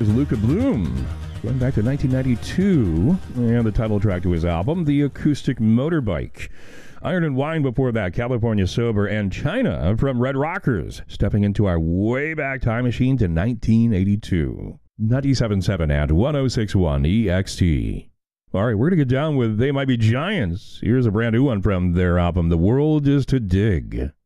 is Luca Bloom, going back to 1992, and the title track to his album, The Acoustic Motorbike. Iron and Wine before that, California Sober, and China from Red Rockers, stepping into our way back time machine to 1982. 97.7 and 106.1 EXT. All right, we're going to get down with They Might Be Giants. Here's a brand new one from their album, The World Is to Dig.